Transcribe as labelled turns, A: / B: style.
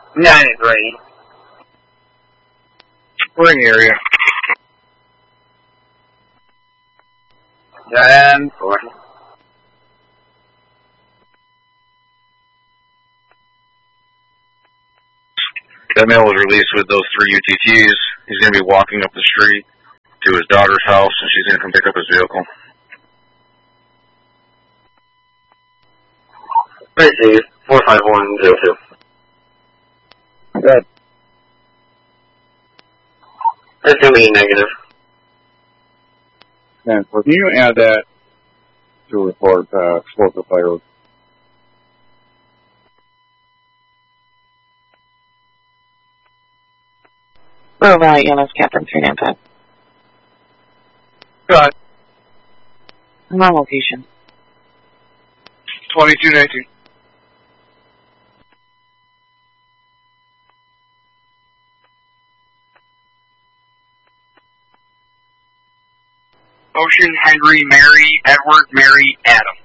A: 93.
B: We're in the area.
A: 10-4.
B: That male was released with those 3 UTTs. He's going to be walking up the street to his daughter's house, and she's going to come pick up his vehicle.
A: Great, see 45102.
B: Good.
A: That's going to be negative.
B: And can you add that to report explosive fire?
C: Rural Valley EMS Captain 395.
B: Got
C: I'm on location.
B: 2219.
A: Ocean, Henry, Mary, Edward, Mary, Adam.